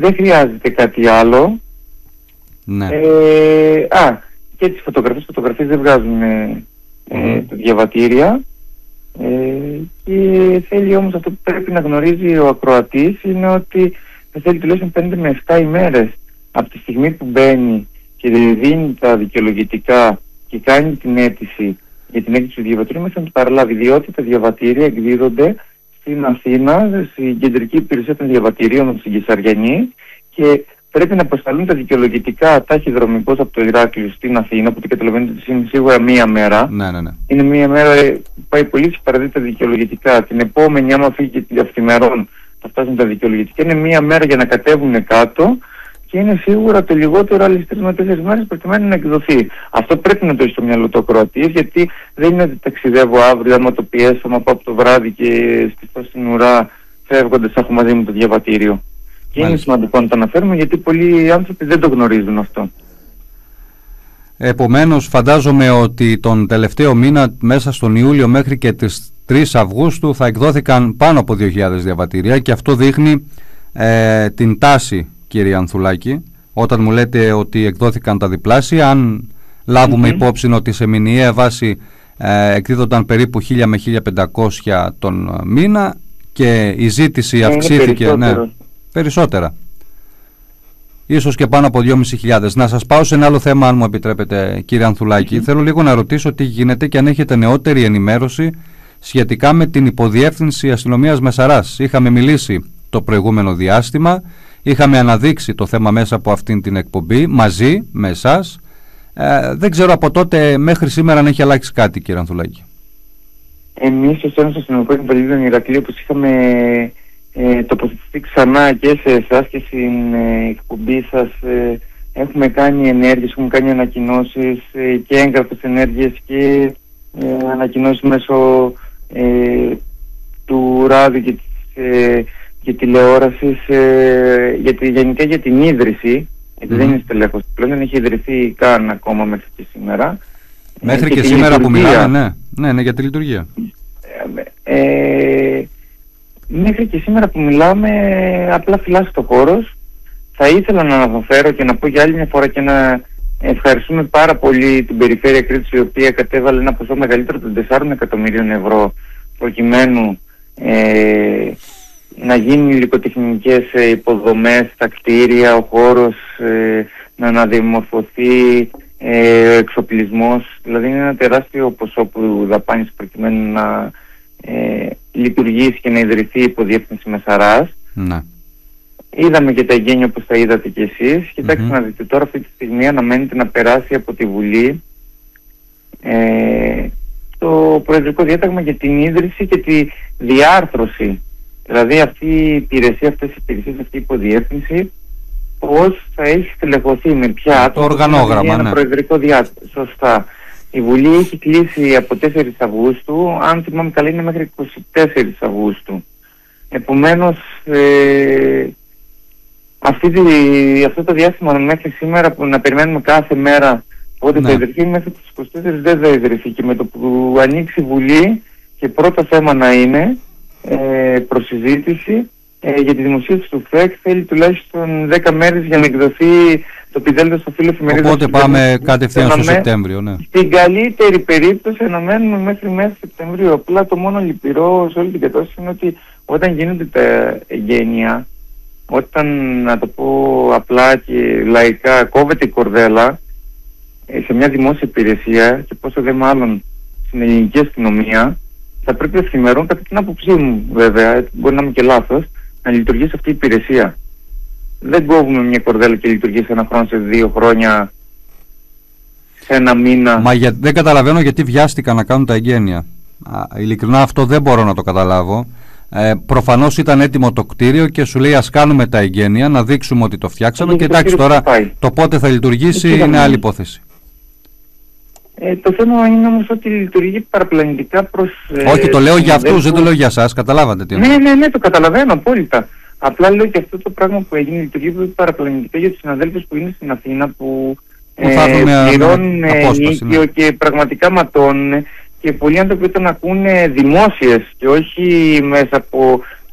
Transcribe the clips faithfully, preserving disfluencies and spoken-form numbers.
δεν χρειάζεται κάτι άλλο. Ναι. Ε, α, και τις φωτογραφίες, φωτογραφίες δεν βγάζουν ε, mm. τα διαβατήρια. Ε, και θέλει όμως, αυτό που πρέπει να γνωρίζει ο ακροατής είναι ότι θέλει τουλάχιστον πέντε με επτά ημέρες από τη στιγμή που μπαίνει και δίνει τα δικαιολογητικά και κάνει την αίτηση για την έκδοση του διαβατήριου μέσα να το παραλάβει, διότι τα διαβατήρια εκδίδονται στην Αθήνα, στην κεντρική υπηρεσία των διαβατηρίων στην Κεσαριανή, και πρέπει να αποσταλούν τα δικαιολογητικά ταχυδρομικώς από το Ηράκλειο στην Αθήνα, που το καταλαβαίνετε ότι είναι σίγουρα μία μέρα. Ναι, ναι, ναι. Είναι μία μέρα που πάει πολύ και παραδίδει τα δικαιολογητικά. Την επόμενη, άμα φύγει και αυθημερών, θα φτάσουν τα δικαιολογητικά. Είναι μία μέρα για να κατέβουν κάτω και είναι σίγουρα το λιγότερο άλλες τρεις με τέσσερις μέρες προκειμένου να εκδοθεί. Αυτό πρέπει να το έχει στο μυαλό του ακροατή, γιατί δεν είναι ότι ταξιδεύω αύριο, άμα το πιέσω, άμα πάω από το βράδυ και στηθώ στην ουρά φεύγοντας, έχω μαζί μου το διαβατήριο. Και είναι σημαντικό να το αναφέρουμε, γιατί πολλοί άνθρωποι δεν το γνωρίζουν αυτό. Επομένως, φαντάζομαι ότι τον τελευταίο μήνα, μέσα στον Ιούλιο μέχρι και τις τρεις Αυγούστου, θα εκδόθηκαν πάνω από δύο χιλιάδες διαβατήρια, και αυτό δείχνει ε, την τάση, κύριε Ανθουλάκη. Όταν μου λέτε ότι εκδόθηκαν τα διπλάσια, αν λάβουμε mm-hmm. υπόψη ότι σε μηνιαία βάση ε, εκδίδονταν περίπου χίλια με χίλια πεντακόσια τον μήνα και η ζήτηση αυξήθηκε, ναι, περισσότερα. Ίσως και πάνω από δυόμισι χιλιάδες. Να σας πάω σε ένα άλλο θέμα, αν μου επιτρέπετε, κύριε Ανθουλάκη. Mm-hmm. Θέλω λίγο να ρωτήσω τι γίνεται και αν έχετε νεότερη ενημέρωση σχετικά με την υποδιεύθυνση αστυνομίας Μεσαράς. Είχαμε μιλήσει το προηγούμενο διάστημα, είχαμε αναδείξει το θέμα μέσα από αυτήν την εκπομπή μαζί με εσάς. Ε, δεν ξέρω από τότε μέχρι σήμερα αν έχει αλλάξει κάτι, κύριε Ανθουλάκη. Εμείς ως Ένωση Αστυνομικών Υπαλλήλων Ηρακλείου, όπως είχαμε ε, τοποθετηθεί ξανά και σε εσάς και στην ε, εκπομπή σας, ε, έχουμε κάνει ενέργειες, έχουμε κάνει ανακοινώσεις ε, και έγγραφες ενέργειες και ε, ανακοινώσεις μέσω ε, του ράδιου και της ε, και τηλεόρασης ε, για τη, γενικά για την ίδρυση, γιατί mm. δεν είναι στελέχος πλέον, δεν έχει ιδρυθεί καν ακόμα μέχρι και σήμερα. Μέχρι ε, και, και σήμερα που μιλάμε, ναι. ναι, ναι, για τη λειτουργία. Ε, ε, μέχρι και σήμερα που μιλάμε, απλά φυλάσσει το χώρος. Θα ήθελα να αναφέρω και να πω για άλλη μια φορά και να ευχαριστούμε πάρα πολύ την Περιφέρεια Κρήτης, η οποία κατέβαλε ένα ποσό μεγαλύτερο των τεσσάρων εκατομμυρίων ευρώ προκειμένου ε, να γίνουν υλικοτεχνικές ε, υποδομές στα κτίρια, ο χώρος ε, να αναδιαμορφωθεί, ε, ο εξοπλισμός. Δηλαδή είναι ένα τεράστιο ποσό που δαπάνησε προκειμένου να ε, λειτουργήσει και να ιδρυθεί η υποδιεύθυνση Μεσαράς. Ναι. Είδαμε και τα εγγένεια όπως τα είδατε κι εσείς. Κοιτάξτε mm-hmm. να δείτε, τώρα αυτή τη στιγμή αναμένεται να περάσει από τη Βουλή ε, το Προεδρικό Διάταγμα για την ίδρυση και τη διάρθρωση. Δηλαδή αυτή η υπηρεσία, αυτές οι υπηρεσίες, αυτή η υποδιεύθυνση, πώς θα έχει στελεχωθεί, με ποια άτομα, το οργανόγραμμα, ένα ναι. προεδρικό διάταγμα. Σωστά. Η Βουλή έχει κλείσει από τέσσερις Αυγούστου, αν θυμάμαι καλά είναι μέχρι είκοσι τέσσερις Αυγούστου. Επομένως, ε, αυτή τη, αυτό το διάστημα μέχρι σήμερα που να περιμένουμε κάθε μέρα πότε ναι. θα ιδρυθεί, μέχρι τις είκοσι τέσσερις δεν θα ιδρυθεί, και με το που ανοίξει η Βουλή και πρώτο θέμα να είναι ε, προσυζήτηση ε, για τη δημοσίευση του ΦΕΚ, θέλει τουλάχιστον δέκα μέρες για να εκδοθεί το πιδέλτο στο φύλλο εφημερίδα. Οπότε πάμε κατευθείαν στο Σεπτέμβριο, ναι. Στην καλύτερη περίπτωση αναμένουμε μέχρι μέσα Σεπτεμβρίου. Απλά το μόνο λυπηρό σε όλη την κατάσταση είναι ότι όταν γίνονται τα εγγένεια, όταν, να το πω απλά και λαϊκά, κόβεται η κορδέλα ε, σε μια δημόσια υπηρεσία, και πόσο δε μάλλον στην ελληνική αστυνομία, θα πρέπει ευθυμερών, κατά την άποψή μου βέβαια, μπορεί να είμαι και λάθος, να λειτουργήσει αυτή η υπηρεσία. Δεν κόβουμε μια κορδέλα και λειτουργεί σε ένα χρόνο, σε δύο χρόνια, σε ένα μήνα. Μα για, δεν καταλαβαίνω γιατί βιάστηκαν να κάνουν τα εγγένεια. Α, ειλικρινά αυτό δεν μπορώ να το καταλάβω. Ε, προφανώς ήταν έτοιμο το κτίριο και σου λέει ας κάνουμε τα εγγένεια, να δείξουμε ότι το φτιάξαμε, και εντάξει τώρα το πότε θα λειτουργήσει είναι είναι άλλη υπόθεση. Ε, το θέμα είναι όμως ότι λειτουργεί παραπλανητικά προς... Όχι, το λέω για αυτούς, δεν το λέω για εσάς, καταλάβατε τι. Ναι, ναι, ναι, το καταλαβαίνω απόλυτα. Απλά λέω και αυτό το πράγμα που έγινε λειτουργεί παραπλανητικά για τους συναδέλφους που είναι στην Αθήνα, που ε, πληρώνουν νίκιο, ναι, και πραγματικά ματώνουν, και πολλοί άνθρωποι όταν ακούνε δημόσιες και όχι μέσα από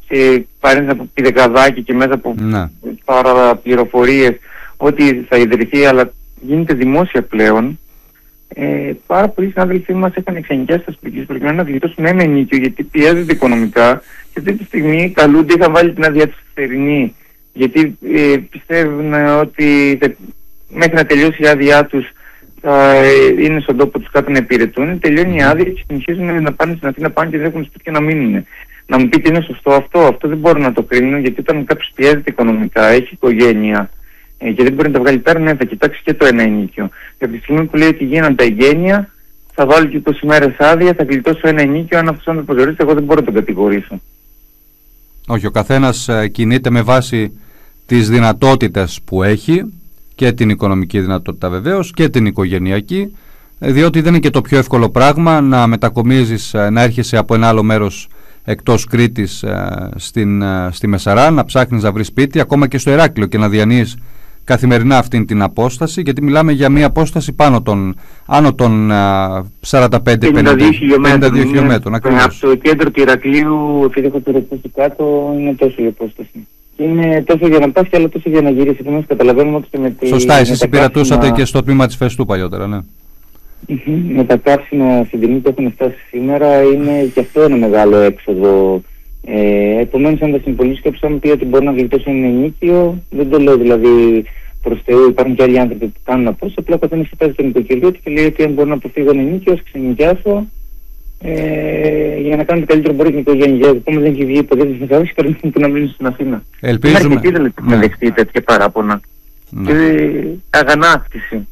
σε παρένθεση από πιδεκαδάκι και μέσα από ναι. παραπληροφορίες ότι θα ιδρυθεί, αλλά γίνεται δημόσια πλέον. Ε, πάρα πολλοί συνάδελφοί μας είχαν εξενοικιάσει τα σπίτια προκειμένου να γλιτώσουν ένα ενίκιο, γιατί πιέζονται οικονομικά και αυτή τη στιγμή καλούνται, είχαν βάλει την άδεια της θερινή, γιατί ε, πιστεύουν ότι θε, μέχρι να τελειώσει η άδειά τους θα ε, είναι στον τόπο τους κάτω να υπηρετούν. Τελειώνει η άδεια και συνεχίζουν να πάνε στην Αθήνα, πάνε και δεν έχουν σπίτια να μείνουν. Να μου πείτε είναι σωστό αυτό? Αυτό δεν μπορώ να το κρίνω, γιατί όταν κάποιος πιέζεται οικονομικά, έχει οικογένεια ε, και δεν μπορεί να τα βγάλει πέρα, ναι, θα κοιτάξει και το ένα ενίκιο. Και από τη στιγμή που λέει ότι γίναν τα εγγένεια, θα βάλω και είκοσι μέρες άδεια, θα γλιτώσω ένα ενίκιο. Αν αυτός άνθρωπος προσδιορίζεται, εγώ δεν μπορώ να τον κατηγορήσω. Όχι, ο καθένας ε, κινείται με βάση τις δυνατότητες που έχει, και την οικονομική δυνατότητα βεβαίως και την οικογενειακή, διότι δεν είναι και το πιο εύκολο πράγμα να μετακομίζεις, να έρχεσαι από ένα άλλο μέρος εκτός Κρήτης στην, στη Μεσαρά, να ψάχνεις να βρεις σπίτι, ακόμα και στο Ηράκλειο, και να διανύεις καθημερινά αυτήν την απόσταση, γιατί μιλάμε για μια απόσταση πάνω των, άνω των σαράντα πέντε με πενήντα δύο χιλιόμετρων. Από το κέντρο του Ηρακλείου, επειδή έχω το ρεπό κάτω, είναι τόσο η απόσταση. Είναι τόσο για να πας και άλλο τόσο για να γυρίσεις. Επομένως καταλαβαίνουμε ότι με τη... Σωστά, εσείς υπηρετούσατε καύσιμα... και στο τμήμα της Φεστού παλιότερα, ναι. Με τα καύσιμα στην τιμή που έχουν φτάσει σήμερα είναι και αυτό ένα μεγάλο έξοδο. Ε, Επομένως, αν τα συμπολίσει κάποιος θα μου πει ότι μπορεί να γλιτώσει ένα ενίκιο, δεν το λέω δηλαδή προς Θεού. Υπάρχουν και άλλοι άνθρωποι που κάνουν απόσταση. Απλά όταν εξετάζει τον νοικοκυριό και λέει ότι αν μπορώ να αποφύγω ένα ενίκιο, ας ξενοικιάσω. Ε, για να κάνουν καλύτερο μπορεί την οικογένεια. Ακόμα δεν έχει βγει ποτέ τη Μεσαρά και παίρνουν που να μείνουν στην Αθήνα. Ελπίζουμε. Είναι αρκετή δηλαδή να δεχτεί τέτοια παράπονα. Ναι. Και αγανάκτηση.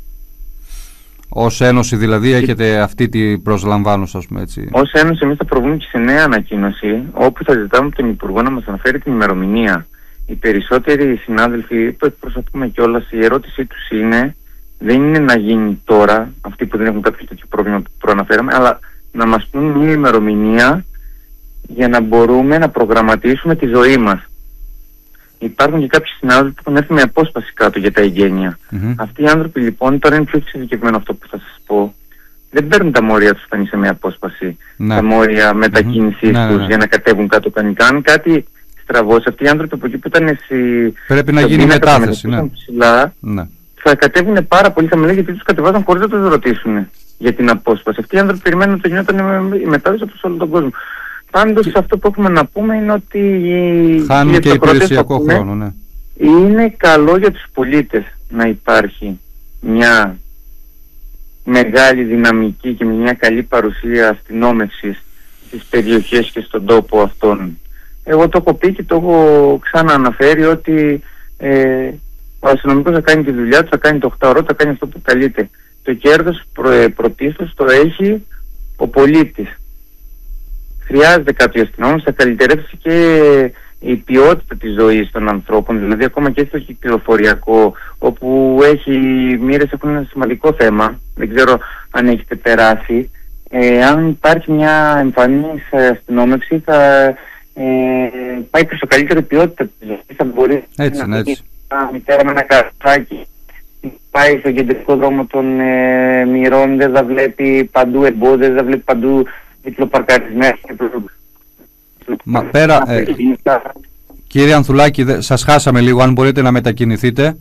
Ως Ένωση δηλαδή έχετε αυτή την προσλαμβάνωση, ας πούμε έτσι. Ως Ένωση εμείς θα προβούμε και σε νέα ανακοίνωση, όπου θα ζητάμε από τον Υπουργό να μας αναφέρει την ημερομηνία. Οι περισσότεροι συνάδελφοι που εκπροσωπούμε κιόλας, η ερώτησή τους είναι, δεν είναι να γίνει τώρα, αυτοί που δεν έχουν κάποιο τέτοιο πρόβλημα που προαναφέραμε, αλλά να μας πούν μια ημερομηνία για να μπορούμε να προγραμματίσουμε τη ζωή μας. Υπάρχουν και κάποιοι συνάδελφοι που έχουν έρθει με απόσπαση κάτω για τα εγγένεια. Mm-hmm. Αυτοί οι άνθρωποι λοιπόν, τώρα είναι πιο εξειδικευμένο αυτό που θα σας πω, δεν παίρνουν τα μόρια τους όταν είσαι με απόσπαση, ναι. τα μόρια μετακίνησής mm-hmm. τους ναι, ναι. για να κατέβουν κάτω κανονικά. Αν κάτι στραβώσει, αυτοί οι άνθρωποι από εκεί που ήταν στη... Πρέπει να γίνει μετάθεση, ναι. ψηλά, ναι. θα κατέβουν πάρα πολύ χαμηλά, γιατί τους κατεβάζαν χωρίς να τους ρωτήσουν για την απόσπαση. Αυτοί οι άνθρωποι περιμένουν ότι γινόταν η μετάδοση από όλο τον κόσμο. Πάντως και... αυτό που έχουμε να πούμε είναι ότι χάνουν και υπηρεσιακό χρόνο, ναι. Είναι καλό για τους πολίτες να υπάρχει μια μεγάλη δυναμική και μια καλή παρουσία αστυνόμευσης στις περιοχές και στον τόπο αυτών. Εγώ το έχω πει και το έχω ξανααναφέρει ότι ε, ο αστυνομικός θα κάνει τη δουλειά του, θα κάνει το οκτώ ώρο, θα κάνει αυτό που καλείται. Το κέρδος προ, πρωτίστως το έχει ο πολίτης. Χρειάζεται κάποιο αστυνόμος, θα καλυτερεύσει και η ποιότητα της ζωής των ανθρώπων, δηλαδή ακόμα και στο κυκλοφοριακό, όπου έχει μοίρες έχουν ένα σημαντικό θέμα, δεν ξέρω αν έχετε περάσει. Ε, αν υπάρχει μια εμφανής αστυνόμευση θα ε, πάει προς το καλύτερη ποιότητα της ζωής, θα μπορεί έτσι, να έχει μια μητέρα με ένα καρφάκι, πάει στο κεντρικό δρόμο των ε, μοιρών, δεν θα βλέπει παντού εμπόδια, δεν θα βλέπει παντού διπλοπαρκαρισμένοι. Μα πέρα, ε, κύριε Ανθουλάκη, σας χάσαμε λίγο, αν μπορείτε να μετακινηθείτε.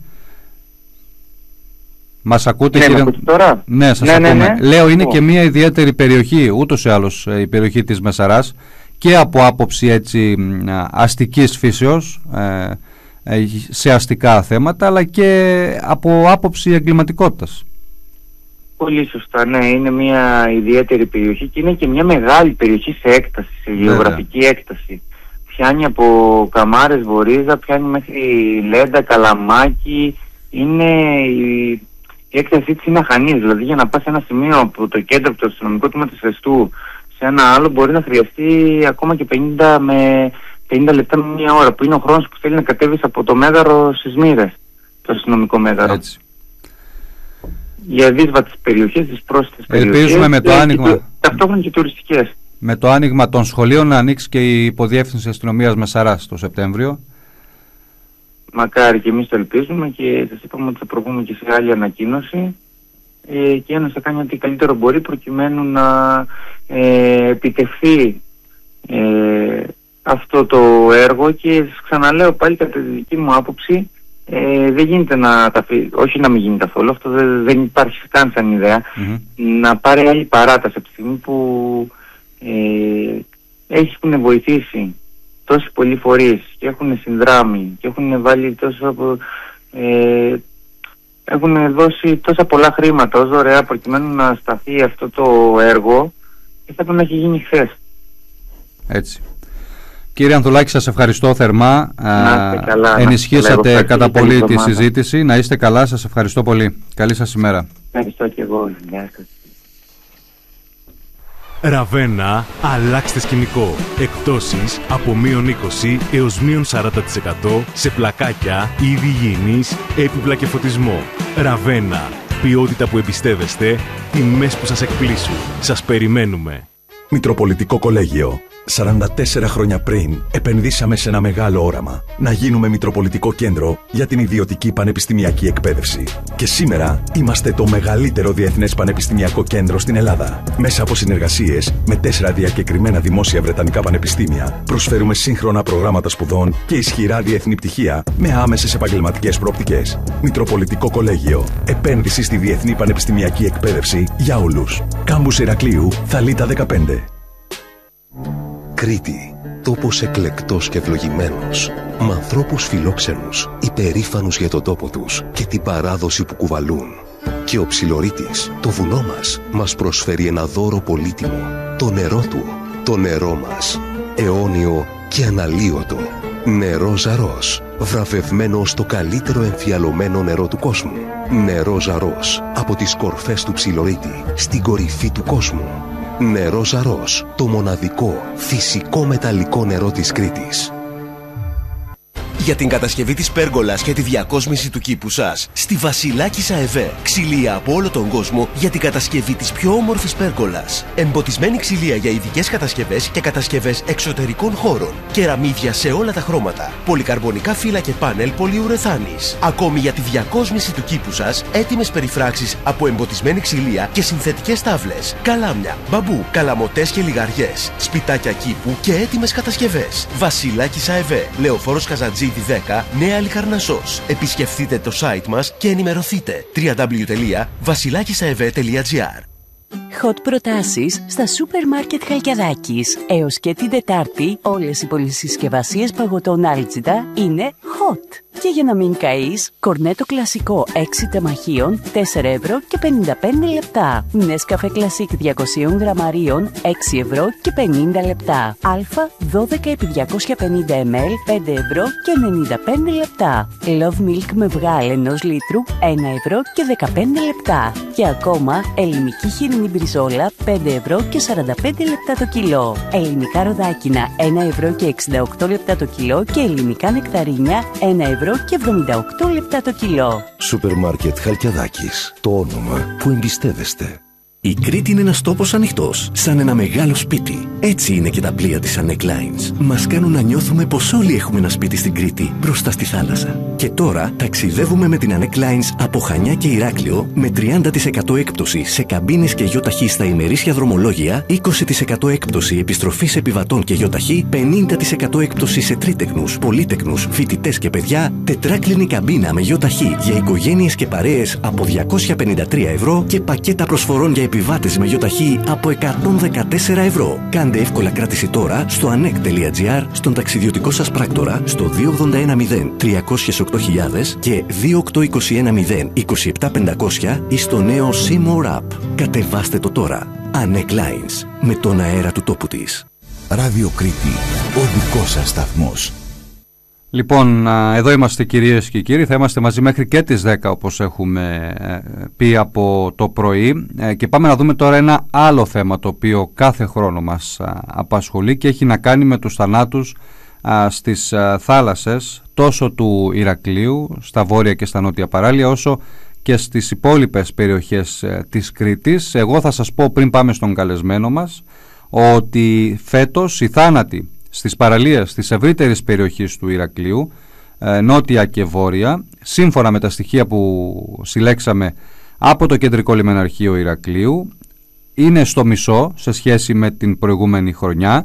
Μας ακούτε, ναι, κύριε? Μα τώρα? Ναι, σας ναι, ακούμε. Ναι, ναι. Λέω, είναι oh. και μια ιδιαίτερη περιοχή, ούτως ή άλλως η περιοχή της Μεσαράς, και από άποψη έτσι αστικής φύσεως, ε, ε, σε αστικά θέματα, αλλά και από άποψη εγκληματικότητας. Πολύ σωστά, ναι, είναι μια ιδιαίτερη περιοχή και είναι και μια μεγάλη περιοχή σε έκταση, σε γεωγραφική έκταση. Πιάνει από Καμάρες, Βορίζα, πιάνει μέχρι Λέντα, Καλαμάκι. Είναι η, η έκτασή της είναι αχανής, δηλαδή για να πας σε ένα σημείο από το κέντρο, από το αστυνομικό τμήμα της Φεστού σε ένα άλλο μπορεί να χρειαστεί ακόμα και πενήντα με πενήντα λεπτά με μία ώρα, που είναι ο χρόνος που θέλει να κατέβεις από το Μέγαρο στις Μοίρες, το αστυνομικό Μέγαρο. Έτσι. Για δύσβατες περιοχές, τις πρόσθετες περιοχές. Ελπίζουμε με το άνοιγμα. Ταυτόχρονα και τουριστικές. Με το άνοιγμα των σχολείων να ανοίξει και η υποδιεύθυνση αστυνομίας Μεσαράς το Σεπτέμβριο. Μακάρι, και εμείς το ελπίζουμε και σας είπαμε ότι θα προβούμε και σε άλλη ανακοίνωση ε, και ένας θα κάνει ό,τι καλύτερο μπορεί προκειμένου να ε, επιτευχθεί ε, αυτό το έργο και σας ξαναλέω πάλι κατά τη δική μου άποψη ε, δεν γίνεται να τα αφήσει, όχι να μην γίνει καθόλου, αυτό δεν, δεν υπάρχει καν σαν ιδέα, mm-hmm. να πάρει άλλη παράταση από τη στιγμή που ε, έχουν βοηθήσει τόσοι πολλοί φορείς και έχουν συνδράμει και έχουν βάλει τόσο ε, έχουν δώσει τόσα πολλά χρήματα ως δωρεά προκειμένου να σταθεί αυτό το έργο και θα πρέπει να έχει γίνει χθες. Έτσι. Κύριε Ανθουλάκη, σας ευχαριστώ θερμά. Να είστε καλά. Ενισχύσατε καλά, κατά πολύ τη συζήτηση. Να είστε καλά, σας ευχαριστώ πολύ. Καλή σας ημέρα. Ευχαριστώ και εγώ. Γεια σας. Ραβένα, αλλάξτε σκηνικό. Εκπτώσεις από μείον είκοσι έως μείον σαράντα τοις εκατό σε πλακάκια, είδη υγιεινής, έπιπλα και φωτισμό. Ραβένα, ποιότητα που εμπιστεύεστε, τιμές που σας εκπλήσουν. Σας περιμένουμε. Μητροπολιτικό Κολέγιο. σαράντα τέσσερα χρόνια πριν επενδύσαμε σε ένα μεγάλο όραμα. Να γίνουμε Μητροπολιτικό Κέντρο για την ιδιωτική πανεπιστημιακή εκπαίδευση. Και σήμερα είμαστε το μεγαλύτερο διεθνές πανεπιστημιακό κέντρο στην Ελλάδα. Μέσα από συνεργασίες με τέσσερα διακεκριμένα δημόσια βρετανικά πανεπιστήμια, προσφέρουμε σύγχρονα προγράμματα σπουδών και ισχυρά διεθνή πτυχία με άμεσες επαγγελματικές προοπτικές. Μητροπολιτικό Κολέγιο. Επένδυση στη διεθνή πανεπιστημιακή εκπαίδευση για όλους. Κάμπους Ηρακλείου, Θαλίτα δεκαπέντε. Κρήτη, τόπος εκλεκτός και ευλογημένος, με ανθρώπους φιλόξενους, υπερήφανους για τον τόπο τους και την παράδοση που κουβαλούν. Και ο Ψιλορίτης, το βουνό μας, μας προσφέρει ένα δώρο πολύτιμο, το νερό του, το νερό μας, αιώνιο και αναλύωτο. Νερό Ζαρός, βραβευμένο στο καλύτερο εμφιαλωμένο νερό του κόσμου. Νερό Ζαρός, από τις κορφές του Ψιλορίτη, στην κορυφή του κόσμου. Νερό Ζαρός, το μοναδικό φυσικό μεταλλικό νερό της Κρήτης. Για την κατασκευή της πέργολας και τη διακόσμηση του κήπου σας, στη Βασιλάκισσα ΕΒΕ, ξυλία από όλο τον κόσμο για την κατασκευή της πιο όμορφης πέργολας. Εμποτισμένη ξυλία για ειδικές κατασκευές και κατασκευές εξωτερικών χώρων. Κεραμίδια σε όλα τα χρώματα. Πολυκαρμπονικά φύλλα και πάνελ πολυουρεθάνης. Ακόμη για τη διακόσμηση του κήπου σας, έτοιμες περιφράξεις από εμποτισμένη ξυλία και συνθετικές τάβλες. Καλάμια, μπαμπού, καλαμοτές και λιγαριές. Σπιτάκια κήπου και έτοιμες κατασκευές. Βασιλάκισσα ΕΒΕ, Λεωφόρος Καζαντζίδη δέκα, Νέα Λικαρνασσός. Επισκεφτείτε το site μας και ενημερωθείτε. double-u double-u double-u τελεία βασιλάκισsaev τελεία gr. Hot προτάσεις στα σούπερ μάρκετ Χαλκιαδάκης. Έως και την Τετάρτη όλες οι πολυσυσκευασίες παγωτών Άλτζιτα είναι hot. Και για να μην καείς, κορνέτο κλασικό έξι τεμαχίων τέσσερα ευρώ και πενήντα πέντε λεπτά. Νέσκαφε κλασικ διακόσια γραμμαρίων έξι ευρώ και πενήντα λεπτά. Αλφα δώδεκα επί διακόσια πενήντα μιλιλίτρα πέντε ευρώ και ενενήντα πέντε λεπτά. Love Milk με βγάλ ενός λίτρου ένα ευρώ και δεκαπέντε λεπτά. Και ακόμα ελληνική χοιρινή μπριζόλα πέντε ευρώ και σαράντα πέντε λεπτά το κιλό. Ελληνικά ροδάκινα ένα ευρώ και εξήντα οκτώ λεπτά το κιλό και ελληνικά νεκταρίνια ένα ευρώ και εβδομήντα οκτώ λεπτά το κιλό. Σούπερ μάρκετ Χαλκιαδάκης. Το όνομα που εμπιστεύεστε. Η Κρήτη είναι ένας τόπος ανοιχτός, σαν ένα μεγάλο σπίτι. Έτσι είναι και τα πλοία της Anek Lines. Μας κάνουν να νιώθουμε πως όλοι έχουμε ένα σπίτι στην Κρήτη, μπροστά στη θάλασσα. Και τώρα ταξιδεύουμε με την Anek Lines από Χανιά και Ηράκλειο με τριάντα τοις εκατό έκπτωση σε καμπίνες και γιοταχή στα ημερήσια δρομολόγια, είκοσι τοις εκατό έκπτωση επιστροφής επιβατών και γιοταχή, πενήντα τοις εκατό έκπτωση σε τρίτεκνους, πολύτεκνους, φοιτητές και παιδιά, τετράκλινη καμπίνα με γιοταχή για οικογένειες και παρέες από διακόσια πενήντα τρία ευρώ και πακέτα προσφορών για επιβάτες με γιοταχή από εκατόν δεκατέσσερα ευρώ. Κάντε εύκολα κράτηση τώρα στο anek τελεία gr, στον ταξιδιωτικό σας πράκτορα, στο δύο ογδόντα ένα μηδέν τριακόσια οκτώ χιλιάδες και δύο οκτώ είκοσι ένα μηδέν είκοσι επτά πεντακόσια ή στο νέο Seymour App. Κατεβάστε το τώρα. Anek Lines, με τον αέρα του τόπου της. Ράδιο Κρήτη, ο δικός σας σταθμός. Λοιπόν, εδώ είμαστε κυρίες και κύριοι, θα είμαστε μαζί μέχρι και τις δέκα όπως έχουμε πει από το πρωί και πάμε να δούμε τώρα ένα άλλο θέμα το οποίο κάθε χρόνο μας απασχολεί και έχει να κάνει με τους θανάτους στις θάλασσες τόσο του Ηρακλείου, στα βόρεια και στα νότια παράλια, όσο και στις υπόλοιπες περιοχές της Κρήτης. Εγώ θα σας πω πριν πάμε στον καλεσμένο μας ότι φέτος οι θάνατοι στις παραλίες της ευρύτερης περιοχής του Ηρακλείου, ε, νότια και βόρεια, σύμφωνα με τα στοιχεία που συλλέξαμε από το Κεντρικό Λιμεναρχείο Ηρακλείου, είναι στο μισό σε σχέση με την προηγούμενη χρονιά,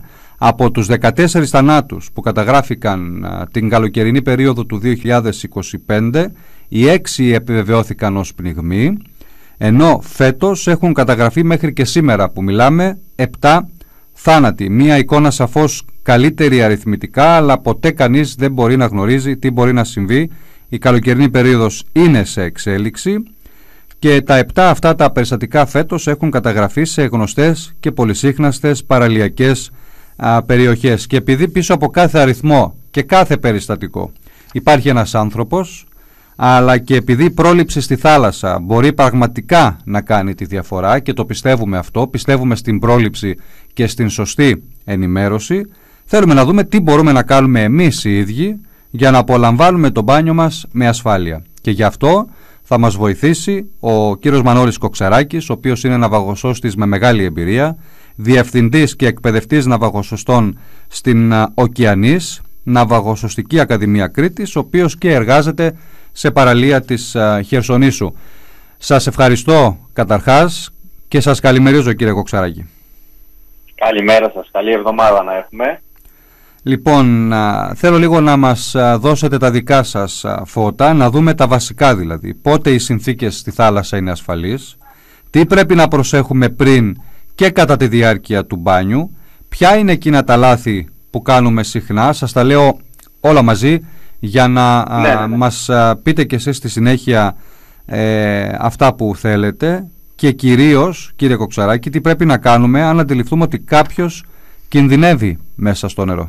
Από τους δεκατέσσερις θανάτους που καταγράφηκαν α, την καλοκαιρινή περίοδο του δύο χιλιάδες είκοσι πέντε, οι έξι επιβεβαιώθηκαν ως πνιγμοί, ενώ φέτος έχουν καταγραφεί μέχρι και σήμερα που μιλάμε επτά θάνατοι. Μία εικόνα σαφώς καλύτερη αριθμητικά, αλλά ποτέ κανείς δεν μπορεί να γνωρίζει τι μπορεί να συμβεί. Η καλοκαιρινή περίοδος είναι σε εξέλιξη και τα επτά αυτά τα περιστατικά φέτος έχουν καταγραφεί σε γνωστές και πολυσύχναστες παραλιακές α, περιοχές. Και επειδή πίσω από κάθε αριθμό και κάθε περιστατικό υπάρχει ένας άνθρωπος, αλλά και επειδή η πρόληψη στη θάλασσα μπορεί πραγματικά να κάνει τη διαφορά και το πιστεύουμε αυτό, πιστεύουμε στην πρόληψη και στην σωστή ενημέρωση, θέλουμε να δούμε τι μπορούμε να κάνουμε εμείς οι ίδιοι για να απολαμβάνουμε το μπάνιο μας με ασφάλεια. Και γι' αυτό θα μας βοηθήσει ο κύριος Μανώλης Κοξαράκης, ο οποίος είναι ναυαγοσώστης με μεγάλη εμπειρία, διευθυντής και εκπαιδευτής ναυαγοσωστών στην Οκεανής, Ναυαγοσωστική Ακαδημία Κρήτης, ο οποίος και εργάζεται σε παραλία της uh, Χερσονήσου. Σας ευχαριστώ καταρχάς και σας καλημερίζω, κύριε Κοξαράκη. Καλημέρα σας, καλή εβδομάδα να έχουμε. Λοιπόν, uh, θέλω λίγο να μας uh, δώσετε τα δικά σας uh, φώτα, να δούμε τα βασικά δηλαδή. Πότε οι συνθήκες στη θάλασσα είναι ασφαλείς, τι πρέπει να προσέχουμε πριν και κατά τη διάρκεια του μπάνιου, ποια είναι εκείνα τα λάθη που κάνουμε συχνά, σας τα λέω όλα μαζί, για να ναι, α, ναι, ναι. μας α, πείτε και εσείς στη συνέχεια ε, αυτά που θέλετε και κυρίως, κύριε Κοξαράκη, τι πρέπει να κάνουμε αν αντιληφθούμε ότι κάποιος κινδυνεύει μέσα στο νερό.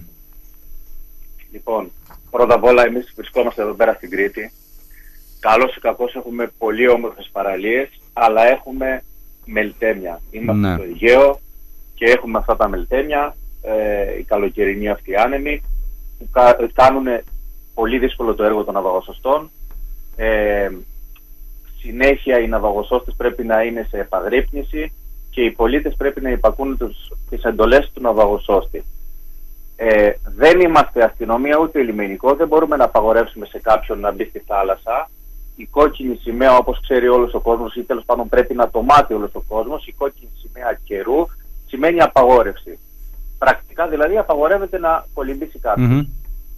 Λοιπόν, πρώτα απ' όλα εμείς βρισκόμαστε εδώ πέρα στην Κρήτη. Καλώς ή κακώς έχουμε πολύ όμορφες παραλίες, αλλά έχουμε μελτέμια. Είμαστε ναι. στο Αιγαίο και έχουμε αυτά τα μελτέμια, ε, οι καλοκαιρινοί αυτοί άνεμοι, που κα, κάνουν πολύ δύσκολο το έργο των ναυαγοσωστών. Ε, συνέχεια οι ναυαγοσώστες πρέπει να είναι σε επαγρύπνηση και οι πολίτες πρέπει να υπακούν τους, τις εντολές του ναυαγοσώστη. Ε, δεν είμαστε αστυνομία ούτε λιμενικό, δεν μπορούμε να απαγορεύσουμε σε κάποιον να μπει στη θάλασσα. Η κόκκινη σημαία, όπως ξέρει όλος ο κόσμος, ή τέλος πάντων πρέπει να το μάθει όλος ο κόσμος, η κόκκινη σημαία καιρού σημαίνει απαγόρευση. Πρακτικά δηλαδή απαγορεύεται να κολυμπήσει κάποιος. Mm-hmm.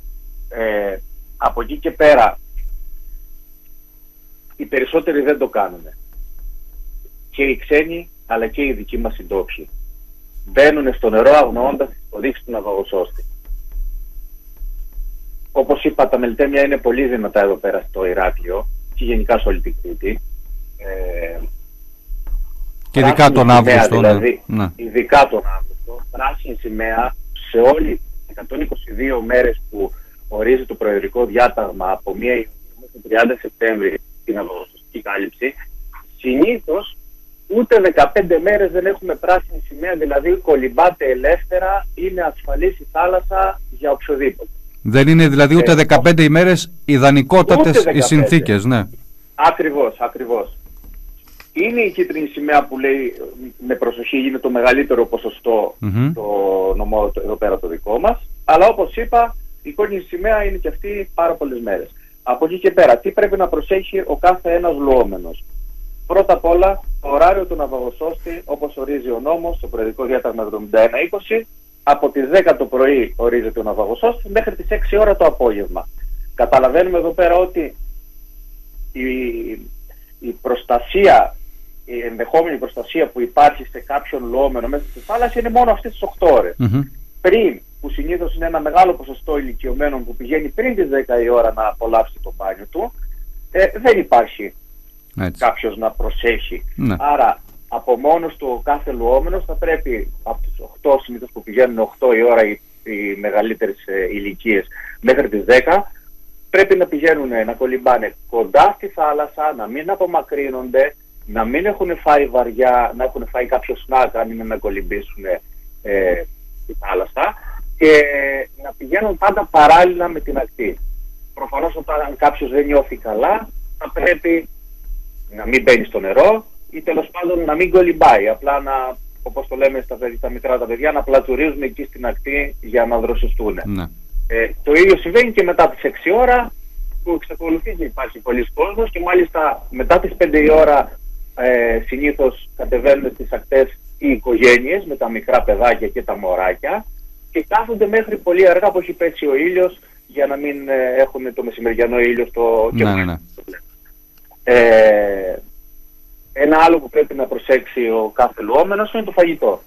Ε, από εκεί και πέρα οι περισσότεροι δεν το κάνουν, και οι ξένοι αλλά και οι δικοί μας οι ντόπιοι μπαίνουν στο νερό αγνοώντας τις οδήγσεις του ναυαγοσώστη. Όπως είπα, τα μελτέμια είναι πολύ δυνατά εδώ πέρα στο Ηράκλειο και γενικά σε όλη την Κρήτη, ε, και ειδικά τον Αύγουστο, δηλαδή, ναι. ειδικά τον Αύγουστο, πράσινη σημαία σε όλη τις εκατόν είκοσι δύο μέρες που ορίζει το προεδρικό διάταγμα από πρώτη Ιουνίου μέχρι τριάντα Σεπτέμβρη την ναυαγοσωστική κάλυψη. Συνήθως ούτε δεκαπέντε μέρες δεν έχουμε πράσινη σημαία, δηλαδή κολυμπάτε ελεύθερα, είναι ασφαλής η θάλασσα για οποιοδήποτε. Δεν είναι δηλαδή ούτε δεκαπέντε ημέρες ιδανικότατες οι συνθήκες, ναι. Ακριβώς, ακριβώς. Είναι η κίτρινη σημαία που λέει με προσοχή, είναι το μεγαλύτερο ποσοστό mm-hmm. το νομό εδώ πέρα το δικό μας, αλλά όπως είπα η κόκκινη σημαία είναι και αυτή πάρα πολλές μέρες. Από εκεί και πέρα, τι πρέπει να προσέχει ο κάθε ένας λουόμενος? Πρώτα απ' όλα, το ωράριο του ναυαγοσώστη, όπως ορίζει ο νόμος, το προεδρικό διάταγμα εβδομήντα ένα είκοσι, από τις δέκα το πρωί ορίζεται ο ναυαγοσώστης μέχρι τις έξι ώρα το απόγευμα. Καταλαβαίνουμε εδώ πέρα ότι η, η προστασία, η ενδεχόμενη προστασία που υπάρχει σε κάποιον λουόμενο μέσα στη θάλασσα είναι μόνο αυτές τις οκτώ ώρες. Mm-hmm. Πριν, που συνήθως είναι ένα μεγάλο ποσοστό ηλικιωμένων που πηγαίνει πριν τις δέκα η ώρα να απολαύσει το μπάνιο του, ε, δεν υπάρχει έτσι κάποιος να προσέχει. Ναι. Άρα από μόνος του ο κάθε λουόμενος θα πρέπει από τις οκτώ συνήθως που πηγαίνουν οκτώ η ώρα οι, οι μεγαλύτερες ε, ηλικίες μέχρι τις δέκα, πρέπει να πηγαίνουν να κολυμπάνε κοντά στη θάλασσα, να μην απομακρύνονται, να μην έχουν φάει βαριά, να έχουν φάει κάποιο σνακ αν είναι να κολυμπήσουν ε, στη θάλασσα, και να πηγαίνουν πάντα παράλληλα με την ακτή. Προφανώς όταν κάποιος δεν νιώθει καλά θα πρέπει να μην μπαίνει στο νερό ή τέλος πάντων να μην κολυμπάει, απλά να, όπως το λέμε στα, στα μικρά τα παιδιά, να πλατουρίζουν εκεί στην ακτή για να δροσιστούν. Ναι. Ε, το ίδιο συμβαίνει και μετά τις έξι ώρα, που εξακολουθεί να υπάρχει πολλής κόσμος, και μάλιστα μετά τις πέντε η ώρα ε, συνήθως κατεβαίνουν στις ακτές οι οικογένειες με τα μικρά παιδάκια και τα μωράκια, και κάθονται μέχρι πολύ αργά που έχει πέσει ο ήλιος, για να μην ε, έχουν το μεσημεριανό ήλιο στο ναι, ναι, ναι. Ε, ένα άλλο που πρέπει να προσέξει ο κάθε λουόμενος είναι το φαγητό.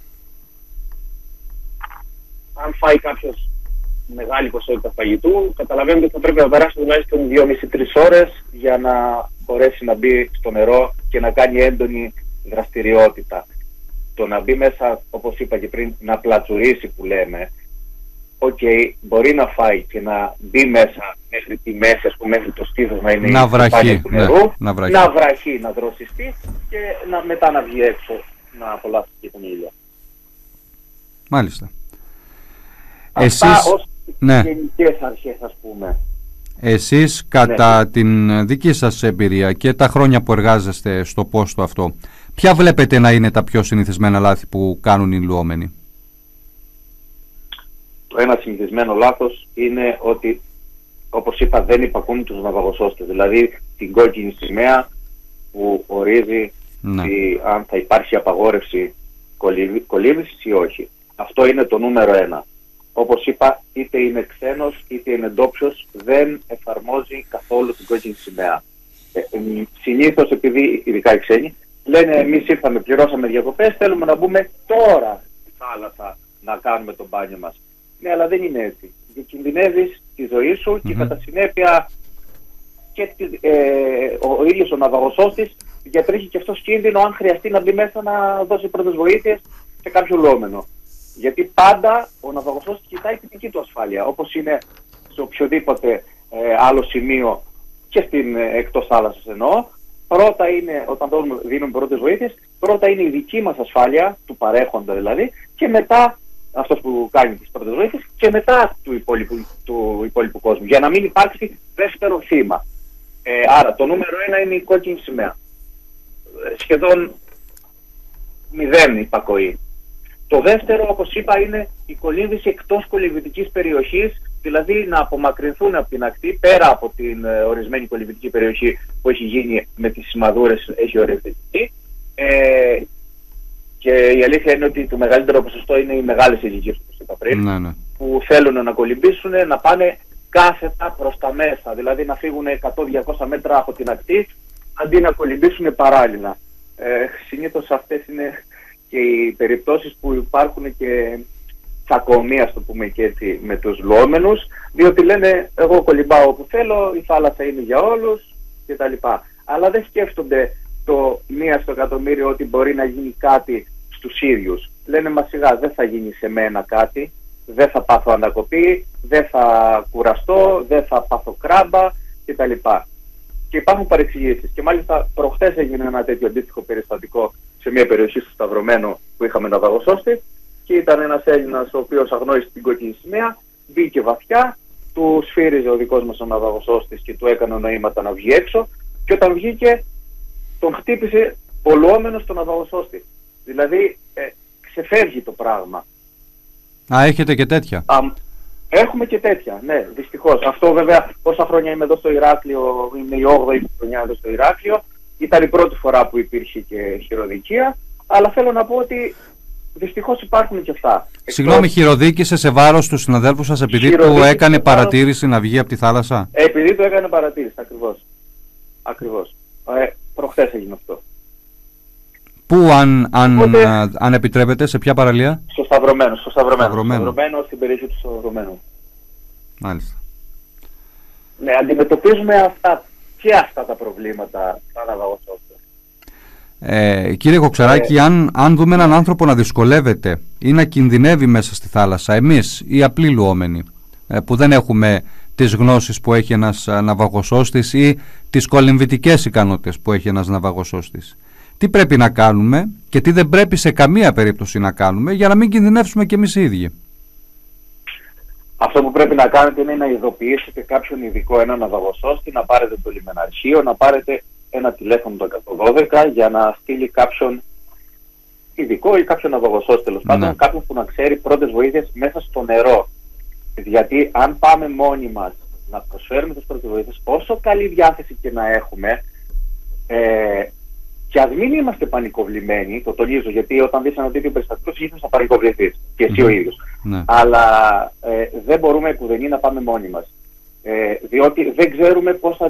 Αν φάει κάποιος μεγάλη ποσότητα φαγητού, καταλαβαίνετε ότι θα πρέπει να περάσει τουλάχιστον δυόμιση με τρεις ώρες για να μπορέσει να μπει στο νερό και να κάνει έντονη δραστηριότητα. Το να μπει μέσα, όπως είπα και πριν, να πλατσουρίσει που λέμε, οκ, okay, μπορεί να φάει και να μπει μέσα μέχρι τη μέση, ας πούμε, μέχρι το στήθος να είναι να βραχεί, του νερού, ναι, να βραχεί, να βραχεί, να δροσιστεί και να, μετά να βγει έξω να απολαύσει και τον ήλιο. Μάλιστα. Αυτά Εσείς, ως ναι. γενικές αρχές, ας πούμε. Εσείς κατά ναι. την δική σας εμπειρία και τα χρόνια που εργάζεστε στο πόστο αυτό, ποια βλέπετε να είναι τα πιο συνηθισμένα λάθη που κάνουν οι λουόμενοι? Το ένα συνηθισμένο λάθος είναι ότι, όπως είπα, δεν υπακούν τους ναυαγοσώστες. Δηλαδή την κόκκινη σημαία που ορίζει ναι. τη, αν θα υπάρχει απαγόρευση κολύμβησης ή όχι. Αυτό είναι το νούμερο ένα. Όπως είπα, είτε είναι ξένος είτε είναι ντόπιος, δεν εφαρμόζει καθόλου την κόκκινη σημαία. Ε, ε, συνήθως, επειδή ειδικά οι ξένοι λένε εμείς ήρθαμε, πληρώσαμε διακοπές, θέλουμε να μπούμε τώρα στη θάλασσα να κάνουμε το μπάνιο μας. Ναι, αλλά δεν είναι έτσι. Διακινδυνεύεις τη ζωή σου mm-hmm. και κατά συνέπεια και ε, ο ίδιος ο ναυαγοσώστης διατρέχει και αυτός κίνδυνο αν χρειαστεί να μπει μέσα να δώσει πρώτες βοήθειες σε κάποιο λουόμενο. Γιατί πάντα ο ναυαγοσώστης κοιτάει την δική του ασφάλεια, όπως είναι σε οποιοδήποτε ε, άλλο σημείο και στην ε, εκτός θάλασσας εννοώ. Πρώτα είναι, όταν δίνουμε, δίνουμε πρώτες βοήθειες, πρώτα είναι η δική μας ασφάλεια, του παρέχοντα δηλαδή, και μετά αυτός που κάνει τις πρώτες βοήθειες και μετά του υπόλοιπου, του υπόλοιπου κόσμου, για να μην υπάρξει δεύτερο θύμα. Ε, άρα το νούμερο ένα είναι η κόκκινη σημαία. Ε, σχεδόν μηδέν υπακοή. Το δεύτερο, όπως είπα, είναι η κολύμβηση εκτός κολυμβητικής περιοχής, δηλαδή να απομακρυνθούν από την ακτή, πέρα από την ε, ορισμένη κολυμβητική περιοχή που έχει γίνει με τις σημαδούρες, έχει οριοθετηθεί. Ε, και η αλήθεια είναι ότι το μεγαλύτερο ποσοστό είναι οι μεγάλες ηλικίες, όπως είπα πριν, ναι, ναι. που θέλουν να κολυμπήσουν, να πάνε κάθετα προς τα μέσα, δηλαδή να φύγουν εκατό με διακόσια μέτρα από την ακτή, αντί να κολυμπήσουν παράλληλα. Ε, συνήθως αυτές είναι και οι περιπτώσεις που υπάρχουν και τσακωμία, το πούμε και έτσι, με τους λουόμενους, διότι λένε εγώ κολυμπάω όπου θέλω, η θάλασσα είναι για όλους κτλ. Αλλά δεν σκέφτονται το μία στο εκατομμύριο ότι μπορεί να γίνει κάτι στους ίδιους. Λένε μα σιγά, δεν θα γίνει σε μένα κάτι, δεν θα πάθω ανακοπή, δεν θα κουραστώ, δεν θα πάθω κράμπα κτλ. Και υπάρχουν παρεξηγήσεις. Και μάλιστα προχθές έγινε ένα τέτοιο αντίστοιχο περιστατικό σε μια περιοχή στο Σταυρωμένο που είχαμε ναυαγοσώστη και ήταν ένας Έλληνας ο οποίος αγνόησε την κόκκινη σημαία, μπήκε βαθιά, του σφύριζε ο δικός μας ο ναυαγοσώστης και του έκανε νοήματα να βγει έξω και όταν βγήκε τον χτύπησε ο λουόμενος τον ναυαγοσώστη. Δηλαδή ε, ξεφεύγει το πράγμα. Α, έχετε και τέτοια. Α, έχουμε και τέτοια, ναι, δυστυχώς. Αυτό βέβαια, όσα χρόνια είμαι εδώ στο Ηράκλειο, είναι η όγδοη χρονιά εδώ στο Ηράκλειο, ήταν η πρώτη φορά που υπήρχε και χειροδικία, αλλά θέλω να πω ότι δυστυχώς υπάρχουν και αυτά. Συγγνώμη, χειροδίκησε σε βάρος του συναδέλφου σας επειδή του έκανε παρατήρηση να βγει από τη θάλασσα? Επειδή του έκανε παρατήρηση, ακριβώς. Ακριβώς. Ε, προχθές έγινε αυτό. Πού, αν, αν, Οπότε, αν, αν επιτρέπετε, σε ποια παραλία? Στο Σταυρωμένο, στο Σταυρωμένο, Σταυρωμένο. στο Σταυρωμένο, στην περιοχή του Σταυρωμένου. Μάλιστα. Ναι, αντιμετωπίζουμε αυτά και αυτά τα προβλήματα σαν ναυαγοσώστες. Ε, κύριε Κοξαράκη, ε, αν, αν δούμε έναν άνθρωπο να δυσκολεύεται ή να κινδυνεύει μέσα στη θάλασσα, εμείς οι απλοί λουόμενοι, ε, που δεν έχουμε τις γνώσεις που έχει ένας ναυαγοσώστης ή τις κολυμβητικές ικανότητες που έχει ένας ναυαγοσώστης, τι πρέπει να κάνουμε και τι δεν πρέπει σε καμία περίπτωση να κάνουμε για να μην κινδυνεύσουμε κι εμείς οι ίδιοι? Αυτό που πρέπει να κάνετε είναι να ειδοποιήσετε κάποιον ειδικό, έναν ναυαγοσώστη, να πάρετε το λιμεναρχείο, να πάρετε ένα τηλέφωνο το εκατόν δώδεκα για να στείλει κάποιον ειδικό ή κάποιον ναυαγοσώστη, τέλος πάντων, ναι. Κάποιον που να ξέρει πρώτες βοήθειες μέσα στο νερό. Γιατί αν πάμε μόνοι μας να προσφέρουμε τις πρώτες βοήθειες, όσο καλή διάθεση και να έχουμε, ε, Και ας μην είμαστε πανικοβλημένοι, το τονίζω, γιατί όταν δεις ένα τέτοιο περιστατικό συνήθως θα πανικοβληθείς και εσύ mm. ο ίδιος. Ναι. Αλλά ε, δεν μπορούμε επουδενή να πάμε μόνοι μας. Ε, διότι δεν ξέρουμε πώς θα